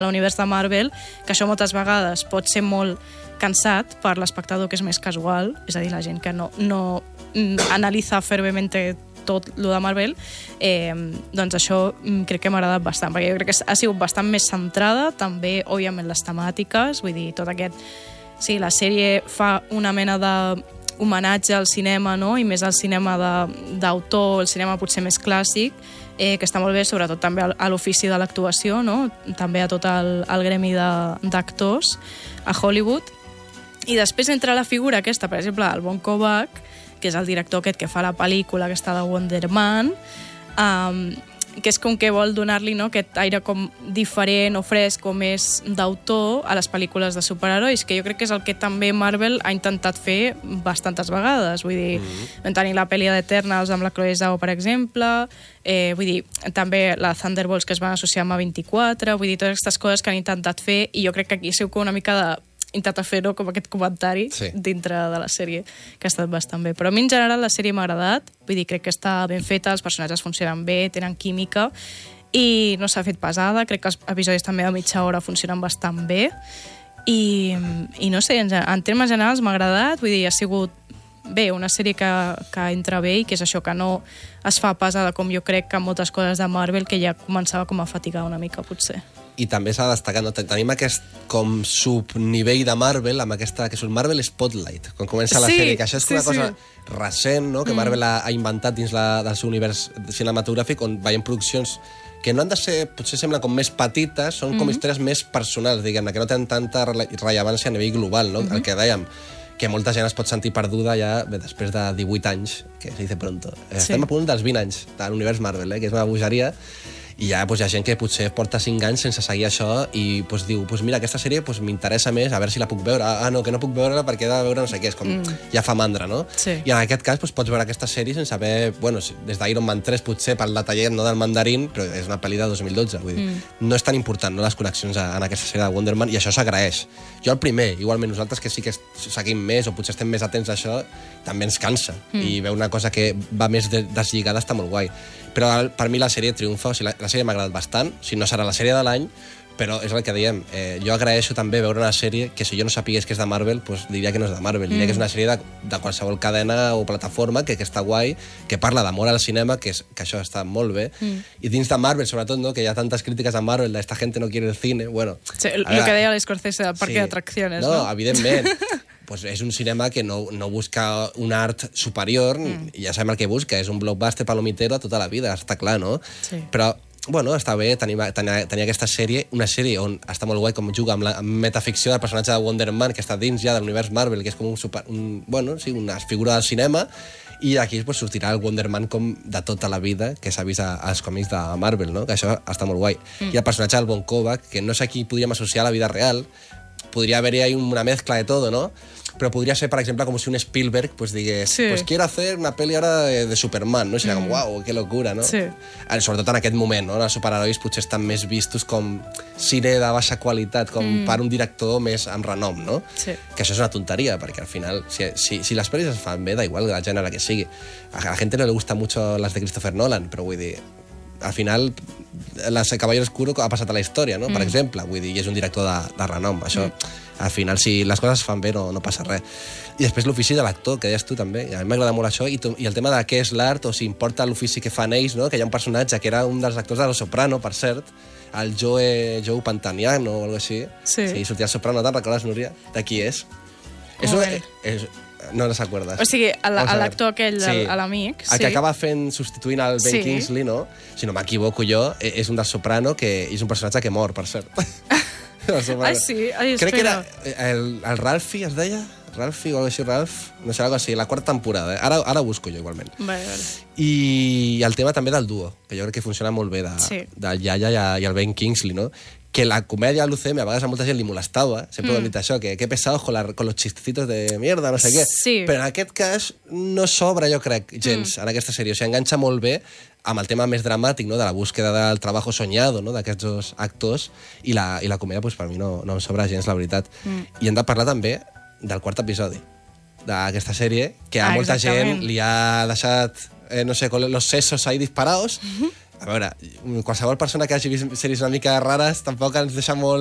l'univers de Marvel, que això moltes vegades pot ser molt cansat per l'espectador que és més casual, és a dir, la gent que no analitza fervamente tot lo de Marvel, doncs això crec que m'ha agradat bastant, perquè jo crec que ha sigut bastant més centrada, també, òbviament, les temàtiques, vull dir, tot aquest... Sí, la sèrie fa una mena d'homenatge al cinema, no?, i més al cinema d'autor, el cinema potser més clàssic, que està molt bé, sobretot també a l'ofici de l'actuació, no?, també a tot el gremi d'actors a Hollywood. I després entra la figura aquesta, per exemple, el Bon Kovac, que és el director aquest que fa la pel·lícula aquesta de Wonder Man, que és com que vol donar-li, no, aquest aire com diferent o fresc o més d'autor a les pel·lícules de superherois, que jo crec que és el que també Marvel ha intentat fer bastantes vegades. Vull dir, vam tenir la pel·li d'Eternals amb la Chloe Zhao, per exemple, vull dir, també la Thunderbolts que es van associar amb A24, vull dir, totes aquestes coses que han intentat fer, i jo crec que aquí ha sigut una mica de intentar fer-ho com aquest comentari dintre de la sèrie, que ha estat bastant bé. Però a mi, en general, la sèrie m'ha agradat. Vull dir, crec que està ben feta, els personatges funcionen bé, tenen química, i no s'ha fet pesada. Crec que els episodis també de mitja hora funcionen bastant bé. I no sé, en termes generals m'ha agradat. Vull dir, ha sigut bé, una sèrie que entra bé i que és això, que no es fa pesada com jo crec que moltes coses de Marvel, que ja començava com a fatigar una mica, potser. I també s'ha de destacar, no? Tenim aquest com subnivell de Marvel, amb aquesta que és un Marvel Spotlight, quan comença la sèrie, que això és una cosa recent, no?, que Marvel ha inventat dins del seu univers cinematogràfic, on veiem produccions que no han de ser, potser semblen com més petites, són com històries més personals, diguem-ne, que no tenen tanta rellevància a nivell global, no? El que dèiem, que molta gent es pot sentir perduda ja després de 18 anys, que se dice pronto. Estem a punt dels 20 anys de l'univers Marvel, que és una bogeria, i ja hi ha gent que potser porta 5 anys sense seguir això i diu, mira, aquesta sèrie m'interessa més, a veure si la puc veure. Ah, no, que no puc veure-la perquè he de veure no sé què, és com, ja fa mandra, no? Sí. I en aquest cas pots veure aquesta sèrie sense haver, des d'Iron Man 3 potser pel detallet, no del mandarín, però és una pel·li de 2012, vull dir, no és tan important, no, les connexions en aquesta sèrie de Wonder Man, i això s'agraeix. Jo el primer, igualment nosaltres que sí que seguim més o potser estem més atents a això, també ens cansa, i veure una cosa que va més deslligada està molt guai. Però per mi la sèrie triomfa, o sigui, la sèrie m'ha agradat bastant, o sigui, no serà la sèrie de l'any, però és el que diem, jo agraeixo també veure una sèrie que si jo no sapigués que és de Marvel, diria que no és de Marvel, diria que és una sèrie de qualsevol cadena o plataforma que està guai, que parla d'amor al cinema, que això està molt bé, i dins de Marvel, sobretot, no, que hi ha tantes crítiques a Marvel, esta gente no quiere el cine, bueno... Sí, el que deia l'Scorsese del parque d'atraccions, no? No, evidentment. Pues és un cinema que no busca un art superior, i ja sabem el que busca, és un blockbuster palomitero a tota la vida, està clar, no? Sí. Però, bueno, està bé tenir aquesta sèrie, una sèrie on està molt guai com juga amb la metaficció del personatge de Wonder Man, que està dins ja de l'univers Marvel, que és com una figura del cinema, i aquí sortirà el Wonder Man com de tota la vida que s'ha vist als còmics de Marvel, no? Que això està molt guai. I el personatge del Bon Kovac, que no sé a qui podríem associar a la vida real, podria haver-hi una mezcla de todo, ¿no? Però podria ser, per exemple, com si un Spielberg digués, quiero hacer una pel·li ara de Superman, no? I seria com, uau, que locura, no? Sí. Sobretot en aquest moment, no? Els superherois potser estan més vistos com cine de baixa qualitat, com per un director més amb renom, no? Sí. Que això és una tonteria, perquè al final, si les pel·lis es fan bé, da igual el gènere que sigui. A la gent no le gusta mucho las de Christopher Nolan, però vull dir, al final, el Caballero Oscuro ha passat a la història, no? Per exemple, vull dir, i és un director de renom. Això, al final, si les coses es fan bé, no passa res. I després l'ofici de l'actor, que deies tu també. A mi m'agrada molt això, i el tema de què és l'art, o si importa l'ofici que fan ells, no? Que hi ha un personatge que era un dels actors de Los Soprano, per cert, el Joe Pantaniano o alguna cosa així. Sí, sortia al Soprano, te'n recordes, Núria? De qui és? No s'acordes. O sigui, l'actor aquell, l'amic. El que acaba substituint el Ben Kingsley, no? Si no m'equivoco jo, és un del Soprano, que és un personatge que mor, per cert. Sí? Ai, crec que era el Ralphie, es deia? Ralphie o alguna cosa així, Ralph? No sé, alguna cosa així, la quarta temporada. Ara ho busco jo, igualment. Vale. I el tema també del duo, que jo crec que funciona molt bé, del Yaya i el Ben Kingsley, no? Que la comèdia de l'UCM a vegades a molta gent li molestava, sempre ho hem dit això, que pesados con los chistecitos de mierda, no sé què. Sí. Però en aquest cas no sobra, jo crec, gens, en aquesta sèrie. O sigui, enganxa molt bé amb el tema més dramàtic, no? De la búsqueda del trabajo soñado, no? D'aquests dos actors, i la comèdia, per mi, no em sobra gens, la veritat. I hem de parlar també del quart episodi d'aquesta sèrie, que a molta gent li ha deixat, no sé, los sesos ahí disparados. a veure, qualsevol persona que hagi vist sèries una mica rares tampoc ens deixa molt